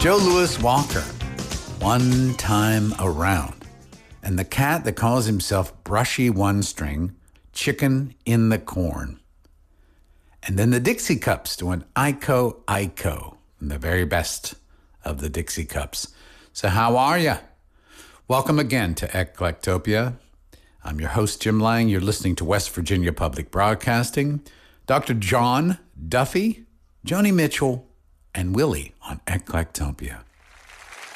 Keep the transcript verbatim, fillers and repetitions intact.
Joe Louis Walker, One Time Around. And the cat that calls himself Brushy One String, Chicken in the Corn. And then the Dixie Cups doing Iko, Iko, from the very best of the Dixie Cups. So how are you? Welcome again to Eclectopia. I'm your host, Jim Lang. You're listening to West Virginia Public Broadcasting. Doctor John Duffy, Joni Mitchell, and Willie on Eclectopia.